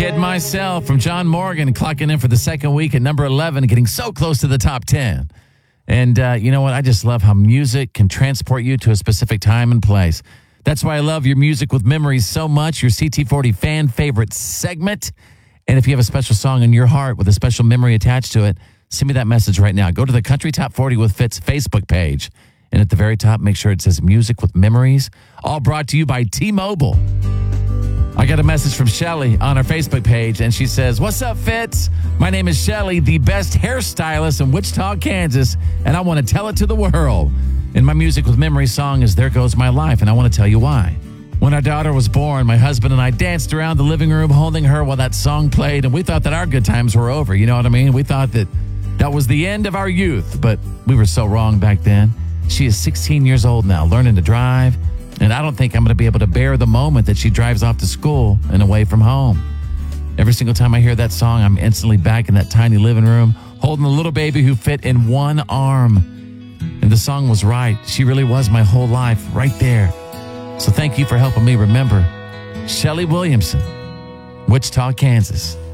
Kid Myself from John Morgan, clocking in for the second week at number 11, getting so close to the top 10. And you know what? I just love how music can transport you to a specific time and place. That's why I love your Music with Memories so much, your CT40 fan favorite segment. And if you have a special song in your heart with a special memory attached to it, send me that message right now. Go to the Country Top 40 with Fitz Facebook page. And at the very top, make sure it says Music with Memories. All brought to you by T-Mobile. I got a message from Shelly on our Facebook page, and she says, "What's up, Fitz? My name is Shelly, the best hairstylist in Wichita, Kansas, and I want to tell it to the world. And my Music with Memories song is There Goes My Life, and I want to tell you why. When our daughter was born, my husband and I danced around the living room holding her while that song played, and we thought that our good times were over, you know what I mean? We thought that was the end of our youth, but we were so wrong back then. She is 16 years old now, learning to drive, and I don't think I'm going to be able to bear the moment that she drives off to school and away from home. Every single time I hear that song, I'm instantly back in that tiny living room, holding a little baby who fit in one arm. And the song was right. She really was my whole life right there. So thank you for helping me remember. Shelly Williamson, Wichita, Kansas."